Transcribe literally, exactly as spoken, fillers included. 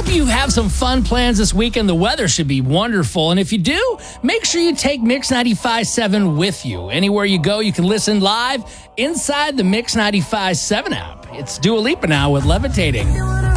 hope you have some fun plans this weekend. The weather should be wonderful. And if you do, make sure you take Mix ninety-five point seven with you. Anywhere you go, you can listen live inside the Mix ninety-five point seven app. It's Dua Lipa now with Levitating.